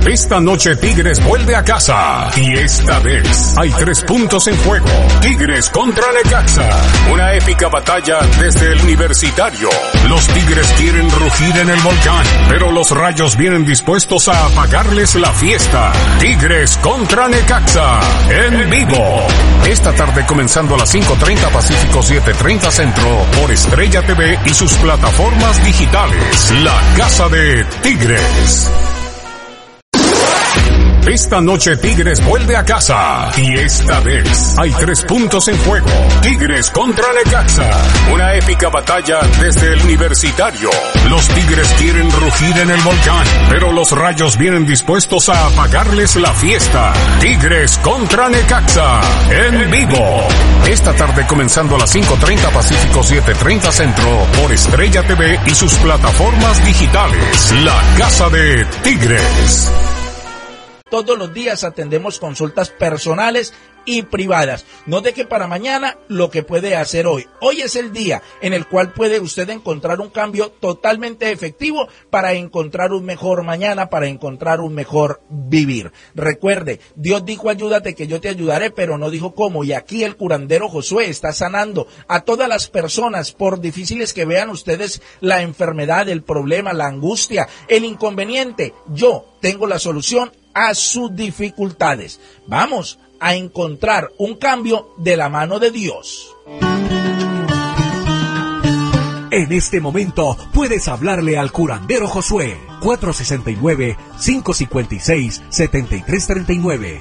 Esta noche Tigres vuelve a casa. Y esta vez hay 3 puntos en juego. Tigres contra Necaxa. Una épica batalla desde el Universitario. Los Tigres quieren rugir en el volcán, pero los Rayos vienen dispuestos a apagarles la fiesta. Tigres contra Necaxa. En vivo. Esta tarde comenzando a las 5:30 Pacífico, 7:30 Centro. Por Estrella TV y sus plataformas digitales. La Casa de Tigres. Esta noche Tigres vuelve a casa. Y esta vez hay 3 puntos en juego. Tigres contra Necaxa. Una épica batalla desde el Universitario. Los Tigres quieren rugir en el volcán, pero los Rayos vienen dispuestos a apagarles la fiesta. Tigres contra Necaxa. En vivo. Esta tarde comenzando a las 5:30 Pacífico, 7:30 Centro. Por Estrella TV y sus plataformas digitales. La Casa de Tigres. Todos los días atendemos consultas personales y privadas. No deje para mañana lo que puede hacer hoy. Hoy es el día en el cual puede usted encontrar un cambio totalmente efectivo para encontrar un mejor mañana, para encontrar un mejor vivir. Recuerde, Dios dijo ayúdate que yo te ayudaré, pero no dijo cómo. Y aquí el curandero Josué está sanando a todas las personas, por difíciles que vean ustedes la enfermedad, el problema, la angustia, el inconveniente. Yo tengo la solución a sus dificultades. Vamos a encontrar un cambio de la mano de Dios. En este momento puedes hablarle al curandero Josué. 469-556-7339.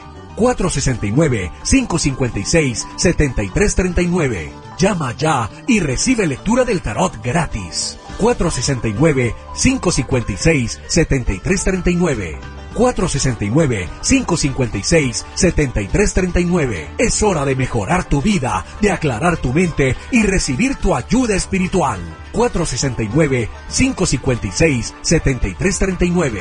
469-556-7339. Llama ya y recibe lectura del tarot gratis. 469-556-7339. 469-556-7339. Es hora de mejorar tu vida, de aclarar tu mente y recibir tu ayuda espiritual. 469-556-7339.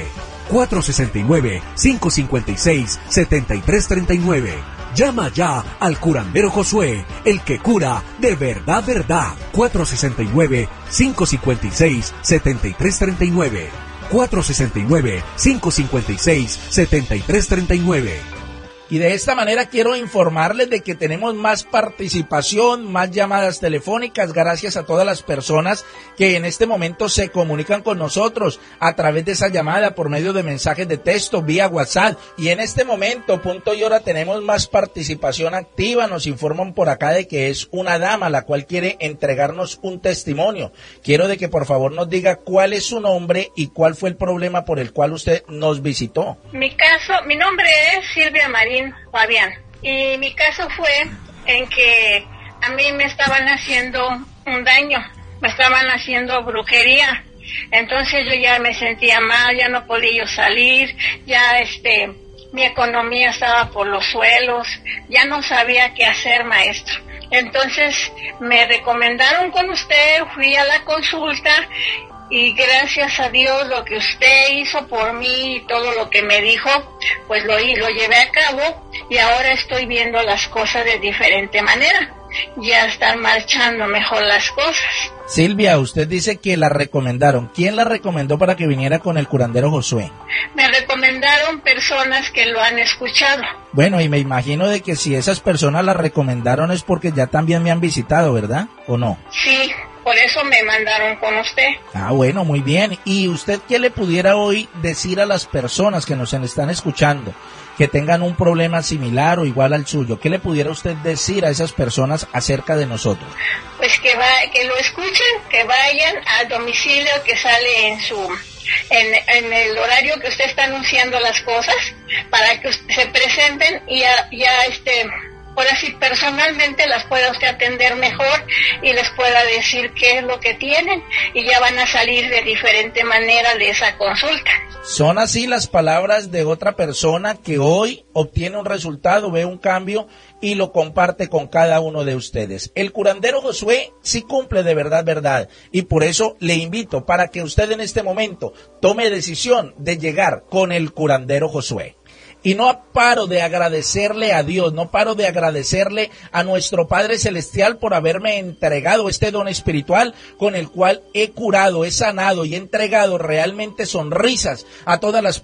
469-556-7339. Llama ya al curandero Josué, el que cura de verdad, verdad. 469-556-7339. 469-556-7339. Y de esta manera quiero informarles de que tenemos más participación, más llamadas telefónicas, gracias a todas las personas que en este momento se comunican con nosotros a través de esa llamada por medio de mensajes de texto, vía WhatsApp. Y en este momento, punto y hora, tenemos más participación activa. Nos informan por acá de que es una dama la cual quiere entregarnos un testimonio. Quiero de que por favor nos diga cuál es su nombre y cuál fue el problema por el cual usted nos visitó. Mi nombre es Silvia Marín Fabián, y mi caso fue en que a mí me estaban haciendo un daño, me estaban haciendo brujería. Entonces yo ya me sentía mal, ya no podía yo salir, ya mi economía estaba por los suelos, ya no sabía qué hacer, maestro. Entonces me recomendaron con usted, fui a la consulta. Y gracias a Dios lo que usted hizo por mí y todo lo que me dijo, pues lo llevé a cabo y ahora estoy viendo las cosas de diferente manera. Ya están marchando mejor las cosas. Silvia, usted dice que la recomendaron. ¿Quién la recomendó para que viniera con el curandero Josué? Me recomendaron personas que lo han escuchado. Bueno, y me imagino de que si esas personas la recomendaron es porque ya también me han visitado, ¿verdad? ¿O no? Sí. Por eso me mandaron con usted. Ah, bueno, muy bien. ¿Y usted qué le pudiera hoy decir a las personas que nos están escuchando, que tengan un problema similar o igual al suyo? ¿Qué le pudiera usted decir a esas personas acerca de nosotros? Pues que lo escuchen, que vayan al domicilio que sale en el horario que usted está anunciando las cosas, para que se presenten y ya por así personalmente las pueda usted atender mejor y les pueda decir qué es lo que tienen y ya van a salir de diferente manera de esa consulta. Son así las palabras de otra persona que hoy obtiene un resultado, ve un cambio y lo comparte con cada uno de ustedes. El curandero Josué sí cumple de verdad, verdad, y por eso le invito para que usted en este momento tome decisión de llegar con el curandero Josué. Y no paro de agradecerle a Dios, no paro de agradecerle a nuestro Padre Celestial por haberme entregado este don espiritual con el cual he curado, he sanado y he entregado realmente sonrisas a todas las